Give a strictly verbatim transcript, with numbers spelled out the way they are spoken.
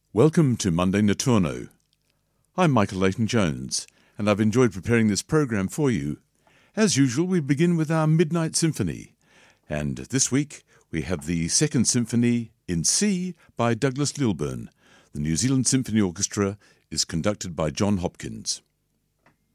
Welcome to Monday Notturno. I'm Michael Leighton-Jones, and I've enjoyed preparing this program for you. As usual, we begin with our Midnight Symphony, and this week we have the Second Symphony in C by Douglas Lilburn. The New Zealand Symphony Orchestra is conducted by John Hopkins.